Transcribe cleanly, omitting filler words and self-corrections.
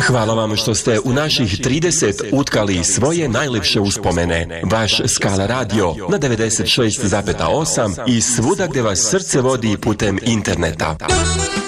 Hvala vam što ste u naših 30 utkali svoje najlepše uspomene. Vaš Skala radio na 96,8 i svuda gde vas srce vodi putem interneta.